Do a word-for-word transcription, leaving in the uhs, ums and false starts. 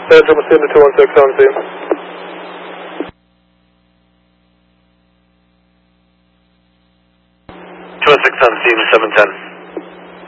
Central Mosquito two one six on scene. two one six on scene, seven ten.